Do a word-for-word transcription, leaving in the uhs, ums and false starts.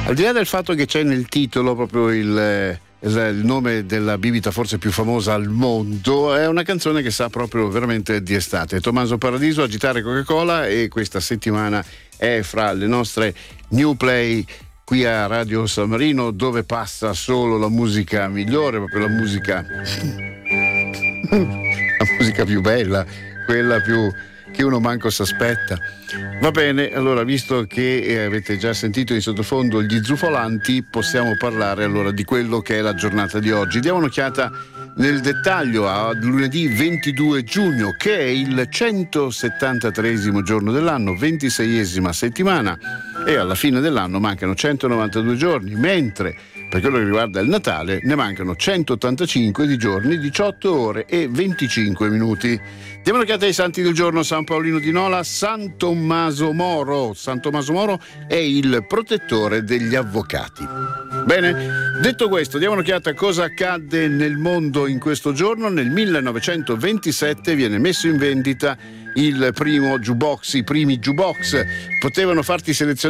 Al di là del fatto che c'è nel titolo proprio il, il nome della bibita forse più famosa al mondo, è una canzone che sa proprio veramente di estate. Tommaso Paradiso, Agitare Coca-Cola, e questa settimana è fra le nostre new play qui a Radio San Marino, dove passa solo la musica migliore, proprio la musica la musica più bella, quella più che uno manco s'aspetta. Va bene, allora, visto che avete già sentito in sottofondo gli Zufolanti, possiamo parlare allora di quello che è la giornata di oggi. Diamo un'occhiata nel dettaglio a lunedì ventidue giugno, che è il centosettantatreesimo giorno dell'anno, ventiseiesima settimana, e alla fine dell'anno mancano centonovantadue giorni, mentre per quello che riguarda il Natale ne mancano centottantacinque di giorni, diciotto ore e venticinque minuti. Diamo un'occhiata ai santi del giorno. San Paolino di Nola, San Tommaso Moro. San Tommaso Moro è il protettore degli avvocati. Bene, detto questo, diamo un'occhiata a cosa accadde nel mondo in questo giorno. Nel millenovecentoventisette viene messo in vendita il primo jukebox, i primi jukebox. Potevano farti selezionare